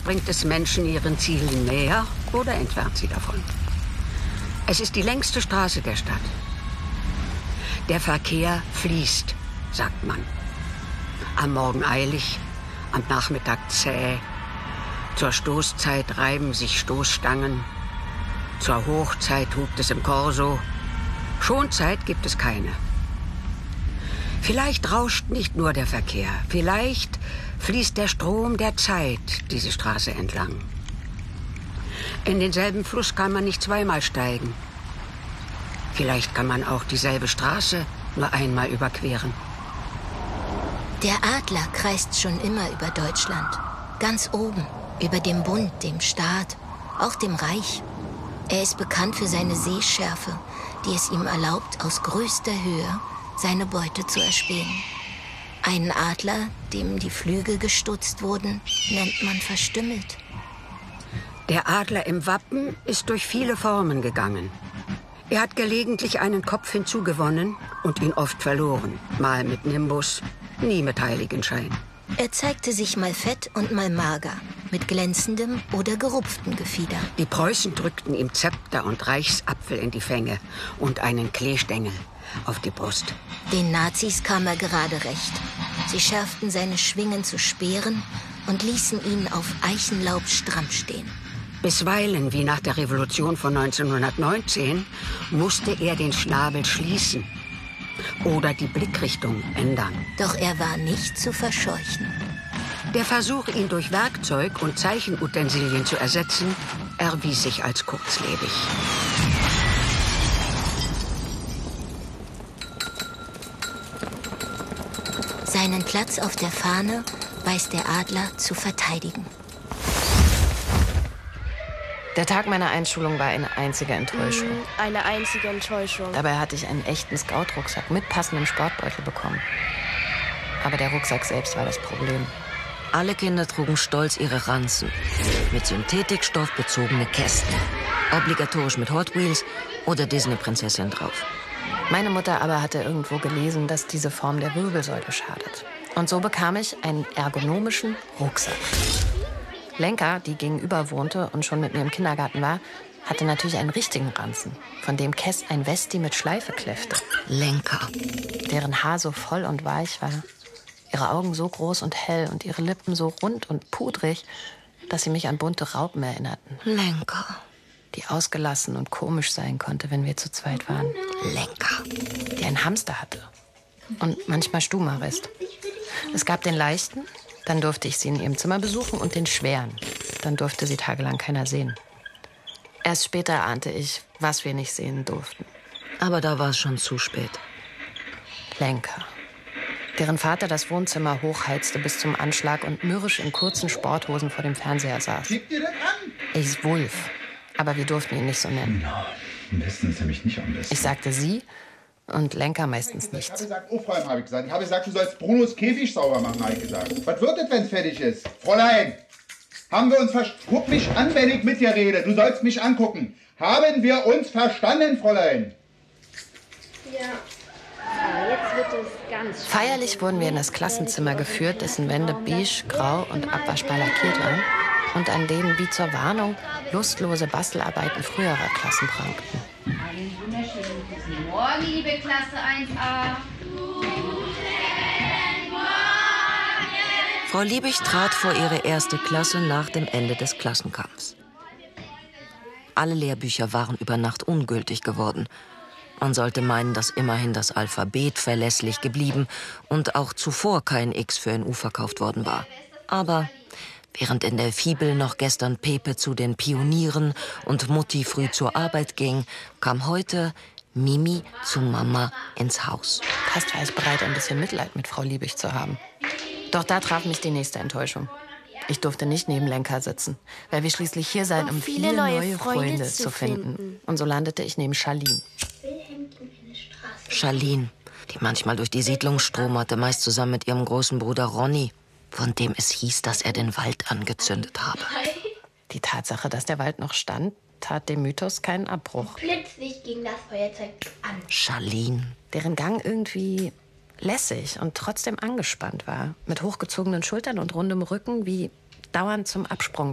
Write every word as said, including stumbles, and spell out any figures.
bringt es Menschen ihren Zielen näher oder entfernt sie davon. Es ist die längste Straße der Stadt. Der Verkehr fließt, sagt man. Am Morgen eilig, am Nachmittag zäh. Zur Stoßzeit reiben sich Stoßstangen. Zur Hochzeit hupt es im Korso. Schonzeit gibt es keine. Vielleicht rauscht nicht nur der Verkehr. Vielleicht fließt der Strom der Zeit diese Straße entlang. In denselben Fluss kann man nicht zweimal steigen. Vielleicht kann man auch dieselbe Straße nur einmal überqueren. Der Adler kreist schon immer über Deutschland. Ganz oben, über dem Bund, dem Staat, auch dem Reich. Er ist bekannt für seine Sehschärfe, die es ihm erlaubt, aus größter Höhe seine Beute zu erspähen. Einen Adler, dem die Flügel gestutzt wurden, nennt man verstümmelt. Der Adler im Wappen ist durch viele Formen gegangen. Er hat gelegentlich einen Kopf hinzugewonnen und ihn oft verloren. Mal mit Nimbus, nie mit Heiligenschein. Er zeigte sich mal fett und mal mager, mit glänzendem oder gerupftem Gefieder. Die Preußen drückten ihm Zepter und Reichsapfel in die Fänge und einen Kleestängel auf die Brust. Den Nazis kam er gerade recht. Sie schärften seine Schwingen zu Speeren und ließen ihn auf Eichenlaub stramm stehen. Bisweilen, wie nach der Revolution von neunzehnhundertneunzehn, musste er den Schnabel schließen oder die Blickrichtung ändern. Doch er war nicht zu verscheuchen. Der Versuch, ihn durch Werkzeug und Zeichenutensilien zu ersetzen, erwies sich als kurzlebig. Seinen Platz auf der Fahne weiß der Adler zu verteidigen. Der Tag meiner Einschulung war eine einzige Enttäuschung. Mm, eine einzige Enttäuschung. Dabei hatte ich einen echten Scout-Rucksack mit passendem Sportbeutel bekommen. Aber der Rucksack selbst war das Problem. Alle Kinder trugen stolz ihre Ranzen, mit Synthetikstoff bezogene Kästen. Obligatorisch mit Hot Wheels oder Disney-Prinzessin drauf. Meine Mutter aber hatte irgendwo gelesen, dass diese Form der Wirbelsäule schadet. Und so bekam ich einen ergonomischen Rucksack. Lenka, die gegenüber wohnte und schon mit mir im Kindergarten war, hatte natürlich einen richtigen Ranzen, von dem Kess ein Westi mit Schleife kläffte. Lenka. Deren Haar so voll und weich war, ihre Augen so groß und hell und ihre Lippen so rund und pudrig, dass sie mich an bunte Raupen erinnerten. Lenka. Die ausgelassen und komisch sein konnte, wenn wir zu zweit waren. Lenka. Die einen Hamster hatte und manchmal Stubenhaar ist. Es gab den leichten, dann durfte ich sie in ihrem Zimmer besuchen, und den schweren. Dann durfte sie tagelang keiner sehen. Erst später ahnte ich, was wir nicht sehen durften. Aber da war es schon zu spät. Lenka, deren Vater das Wohnzimmer hochheizte bis zum Anschlag und mürrisch in kurzen Sporthosen vor dem Fernseher saß. Schickt ihr das an? Ich ist Wulf, aber wir durften ihn nicht so nennen. Ja, am besten ist nämlich nicht am besten. Ich sagte sie und Lenka meistens nichts. Ich habe gesagt, aufräumen, habe ich gesagt. Ich habe gesagt, du sollst Brunos Käfig sauber machen, habe ich gesagt. Was wird das, wenn es fertig ist? Fräulein, haben wir uns verstanden? Guck mich an, wenn ich mit dir rede. Du sollst mich angucken. Haben wir uns verstanden, Fräulein? Ja. Ah, jetzt wird es ganz Feierlich wurden wir in das Klassenzimmer geführt, dessen Wände beige, grau und abwaschbar lackiert waren und an denen wie zur Warnung lustlose Bastelarbeiten früherer Klassen prangten. Einen wunderschönen guten Morgen, liebe Klasse eins a. Frau Liebig trat vor ihre erste Klasse nach dem Ende des Klassenkampfs. Alle Lehrbücher waren über Nacht ungültig geworden. Man sollte meinen, dass immerhin das Alphabet verlässlich geblieben und auch zuvor kein X für ein U verkauft worden war. Aber während in der Fibel noch gestern Pepe zu den Pionieren und Mutti früh zur Arbeit ging, kam heute Mimi zu Mama ins Haus. Fast war ich bereit, ein bisschen Mitleid mit Frau Liebig zu haben. Doch da traf mich die nächste Enttäuschung. Ich durfte nicht neben Lenka sitzen, weil wir schließlich hier seien, um viele neue Freunde zu finden. Und so landete ich neben Charlene. Charlene, die manchmal durch die Siedlung stromerte, meist zusammen mit ihrem großen Bruder Ronny, von dem es hieß, dass er den Wald angezündet habe. Die Tatsache, dass der Wald noch stand, tat dem Mythos keinen Abbruch. Plötzlich ging das Feuerzeug an. Charlene. Deren Gang irgendwie lässig und trotzdem angespannt war, mit hochgezogenen Schultern und rundem Rücken, wie dauernd zum Absprung